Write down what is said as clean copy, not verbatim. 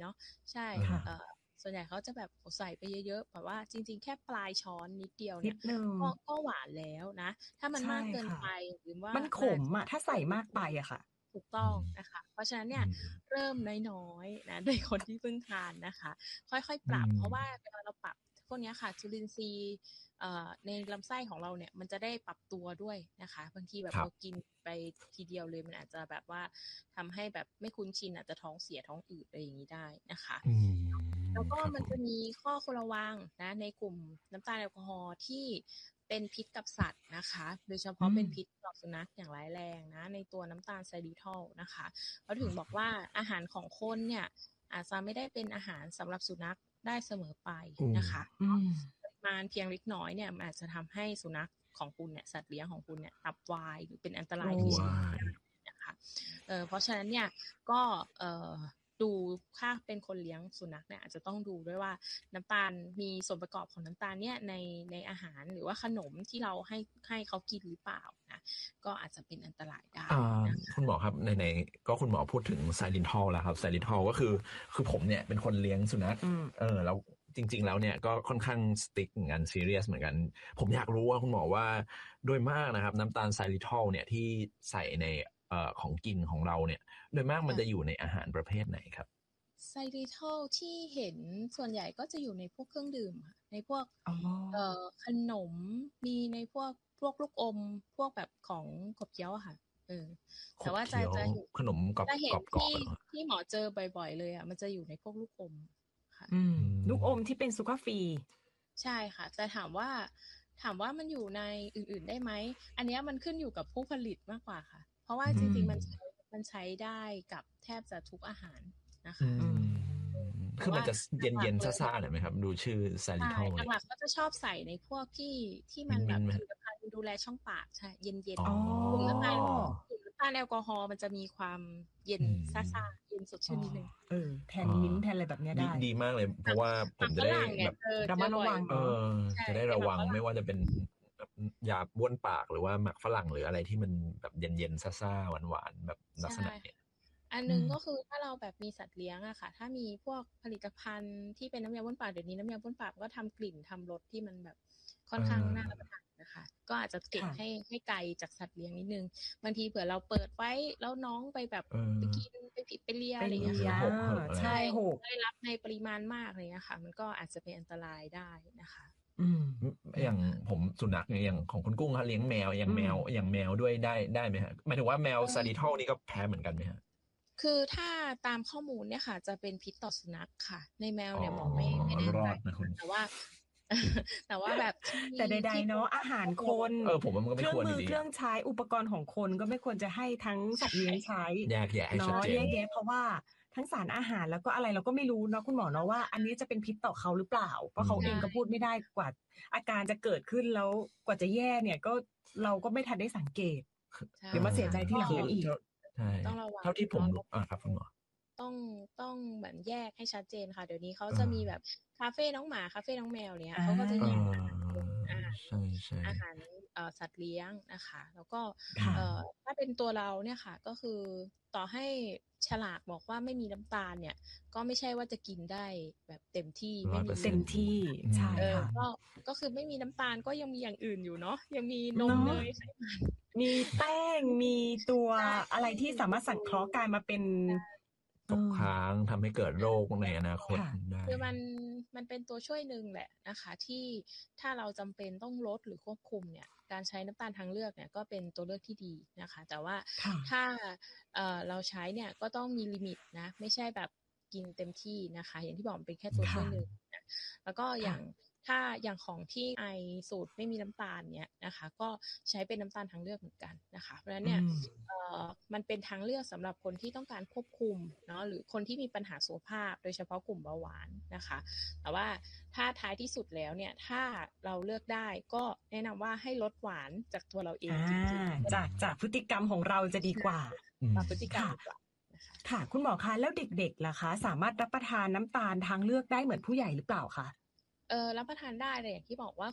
เนาะใช่ค่ะส่วนใหญ่เขาจะแบบใส่ไปเยอะๆแบบว่าจริงๆแค่ปลายช้อนนิดเดียวนิเนี่ยดนึงก็หวานแล้วนะถ้ามันใช่มากเกินค่ะไปหรือว่ามันขมันอาจมจะอ่ะถ้าใส่มากไปอะค่ะถูกต้องนะคะเพราะฉะนั้นเนี่ยเริ่มน้อยๆนะโดยคนที่เพิ่งทานนะคะค่อยๆปรับเพราะว่าเวลาเราปรับพวกนี้ค่ะจุลินทรีย์ในลำไส้ของเราเนี่ยมันจะได้ปรับตัวด้วยนะคะบางทีแบบเรากินไปทีเดียวเลยมันอาจจะแบบว่าทำให้แบบไม่คุ้นชินอาจจะท้องเสียท้องอืดอะไรอย่างนี้ได้นะคะแล้วก็ครับผมมันจะมีข้อควรระวังนะในกลุ่มน้ำตาลแอลกอฮอล์ที่เป็นพิษกับสัตว์นะคะโดยเฉพาะเป็นพิษต่อสุนัขอย่างร้ายแรงนะในตัวน้ำตาลไซริทอลนะคะเขาถึงบอกว่าอาหารของคนเนี่ยอาจจะไม่ได้เป็นอาหารสำหรับสุนัขได้เสมอไปนะคะปริมาณเพียงเล็กน้อยเนี่ยมันอาจจะทำให้สุนัขของคุณเนี่ยสัตว์เลี้ยงของคุณเนี่ยตับวายหรือเป็นอันตรายถึงชีวิตได้นะคะเพราะฉะนั้นเนี่ยก็ดูถ้าเป็นคนเลี้ยงสุนัขเนี่ยอาจจะต้องดูด้วยว่าน้ำตาลมีส่วนประกอบของน้ำตาลเนี่ยในอาหารหรือว่าขนมที่เราให้เขากินหรือเปล่านะก็อาจจะเป็นอันตรายได้นะคะคุณหมอครับในก็คุณหมอพูดถึงไซลินทอลแล้วครับไซลินทอลก็คือผมเนี่ยเป็นคนเลี้ยงสุนัขแล้วจริงๆแล้วเนี่ยก็ค่อนข้างสติ๊กเหมือนกันซีเรียสเหมือนกันผมอยากรู้ว่าคุณหมอว่าโดยมากนะครับน้ำตาลไซลิทอลเนี่ยที่ใส่ในของกินของเราเนี่ยโดยมากมันจะอยู่ในอาหารประเภทไหนครับไซริทอลที่เห็นส่วนใหญ่ก็จะอยู่ในพวกเครื่องดื่มค่ะในพวกขนมมีในพวกลูกอมพวกแบบของขบเคี้ยวอะค่ะแต่ว่าจะเห็นขนมกรอบจะเห็นกรอบที่หมอเจอบ่อยๆเลยอ่ะมันจะอยู่ในพวกลูกอมค่ะลูกอมที่เป็นซูการ์ฟรีใช่ค่ะแต่ถามว่ามันอยู่ในอื่นๆได้ไหมอันนี้มันขึ้นอยู่กับผู้ผลิตมากกว่าค่ะเพราะว่าจริงๆมันใช้ได้กับแทบจะทุกอาหารนะคะคือมันจะเย็นๆซ่าๆหน่อยไหมครับดูชื่อไซริทอลเนี่ยหลักๆก็จะชอบใส่ในพวกที่มันแบบผลิตภัณฑ์ดูแลช่องปากใช่เย็นๆกลุ่มน้ำตาลแอลกอฮอล์มันจะมีความเย็นซ่าๆเย็นสดชื่นนิดนึงแทนมิ้นท์แทนอะไรแบบนี้ได้ดีมากเลยเพราะว่าผมจะได้แบบระมัดระวังจะได้ระวังไม่ว่าจะเป็นยาบ้วนปากหรือว่าหมักฝรั่งหรืออะไรที่มันแบบเย็นๆซ่าๆหวานๆแบบลักษณะเนี้ยอันนึงก็คือถ้าเราแบบมีสัตว์เลี้ยงอะค่ะถ้ามีพวกผลิตภัณฑ์ที่เป็นน้ำยาบ้วนปากเดี๋ยวนี้น้ำยาบ้วนปากก็ทำกลิ่นทำรสที่มันแบบค่อนข้างน่ารับประทานนะคะก็อาจจะเก็บให้ไกลจากสัตว์เลี้ยงนิดนึงบางทีเผื่อเราเปิดไว้แล้วน้องไปแบบไปกินไปผิดไปเลียอะไรอย่างเงี้ยค่ะใช่ได้รับในปริมาณมากเลยนะคะมันก็อาจจะเป็นอันตรายได้นะคะอย่างผมสุนัขเนี่ยอย่างของคุณกุ้งเขาเลี้ยงแมวอย่างแมวด้วยได้ไหมฮะหมายถึงว่าแมวไซริทอลนี่ก็แพ้เหมือนกันไหมฮะคือถ้าตามข้อมูลเนี่ยค่ะจะเป็นพิษต่อสุนัขค่ะในแมวเนี่ยหมอไม่แน่ใจแต่ว่าแบบแต่ใดๆเนาะอาหารคนผมว่ามันก็ไม่ควรอยู่ดีเครื่องใช้อุปกรณ์ของคนก็ไม่ควรจะให้ทั้งสัตว์เลี้ยงใช้แยกแยะให้ชัดเจนแยกแยะเพราะว่าทั้งสารอาหารแล้วก็อะไรเราก็ไม่รู้เนาะคุณหมอเนาะว่าอันนี้จะเป็นพิษต่อเขาหรือเปล่าเพราะเขาเองก็พูดไม่ได้กว่าอาการจะเกิดขึ้นแล้วกว่าจะแย่เนี่ยก็เราก็ไม่ทันได้สังเกตเดี๋ยวมาเสียใจที่หลังกันอีกใช่ต้องระวังเท่าที่ผมครับคุณหมอต้องเหมือนแยกให้ชัดเจนค่ะเดี๋ยวนี้เขาจะมีแบบคาเฟ่น้องหมาคาเฟ่น้องแมวเนี่ยเขาก็จะแยกอาหารสัตว์เลี้ยงนะคะแล้วก็ถ้าเป็นตัวเราเนี่ยค่ะก็คือต่อให้ฉลากบอกว่าไม่มีน้ำตาลเนี่ยก็ไม่ใช่ว่าจะกินได้แบบเต็มที่ไม่มีเต็มที่ใช่ค่ะก็คือไม่มีน้ำตาลก็ยังมีอย่างอื่นอยู่เนาะยังมีนมเนยไขมันมีแป้งมีตัวอะไรที่สามารถสังเคราะห์กลายมาเป็นตกค้างทำให้เกิดโรคในอนาคตได้คือมันเป็นตัวช่วยหนึ่งแหละนะคะที่ถ้าเราจำเป็นต้องลดหรือควบคุมเนี่ยการใช้น้ำตาลทางเลือกเนี่ยก็เป็นตัวเลือกที่ดีนะคะแต่ว่าถ้าเราใช้เนี่ยก็ต้องมีลิมิตนะไม่ใช่แบบกินเต็มที่นะคะอย่างที่บอกมันเป็นแค่ตัวช่วยหนึ่งนะแล้วก็อย่างของที่ไอสูตรไม่มีน้ำตาลเนี่ยนะคะก็ใช้เป็นน้ำตาลทางเลือกเหมือนกันนะคะเพราะฉะนั้นเนี่ยมันเป็นทางเลือกสำหรับคนที่ต้องการควบคุมเนาะหรือคนที่มีปัญหาสุขภาพโดยเฉพาะกลุ่มเบาหวานนะคะแต่ว่าถ้าท้ายที่สุดแล้วเนี่ยถ้าเราเลือกได้ก็แนะนำว่าให้ลดหวานจากตัวเราเองจริงๆจากพฤติกรรมของเราจะดีกว่าพฤติกรรมค่ะคุณหมอคะแล้วเด็กๆล่ะคะสามารถรับประทานน้ำตาลทางเลือกได้เหมือนผู้ใหญ่หรือเปล่าคะรับประทานได้เลยอย่างที่บอกว่า